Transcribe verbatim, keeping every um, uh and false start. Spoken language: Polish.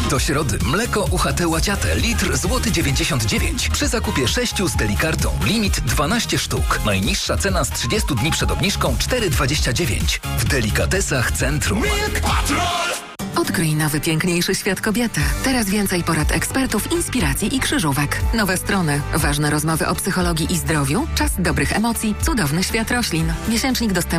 Do środy mleko U H T łaciate litr złoty dziewięćdziesiąt dziewięć. Przy zakupie sześciu z Delikartą limit dwanaście sztuk. Najniższa cena z trzydziestu dni przed obniżką cztery dwadzieścia dziewięć. W delikatesach Centrum. Milk Patrol! Odkryj nowy, piękniejszy świat kobiety. Teraz więcej porad ekspertów, inspiracji i krzyżówek. Nowe strony, ważne rozmowy o psychologii i zdrowiu, czas dobrych emocji, cudowny świat roślin. Miesięcznik dostępny